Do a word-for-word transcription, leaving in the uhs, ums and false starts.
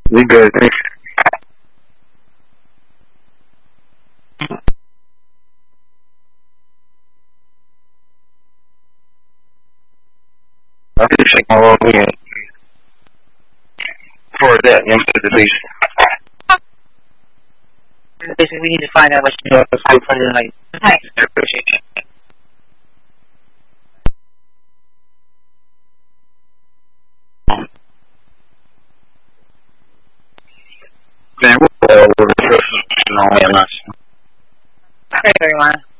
We good, thanks. I did shake my log in. For that, you know, the deletion. Basically, we need to find out what you know the fight for the night. Thanks, I appreciate it. Man, we're all over the person. No, I'm not. Okay, everyone.